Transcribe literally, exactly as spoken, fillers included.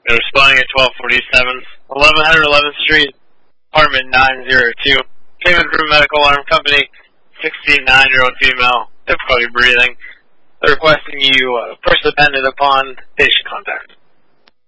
They're responding at twelve forty-seven, eleven hundred eleventh Street, apartment nine oh two. Payment from Medical Alarm Company, sixty-nine-year-old female, difficulty breathing. They're requesting you uh, push dependent upon patient contact.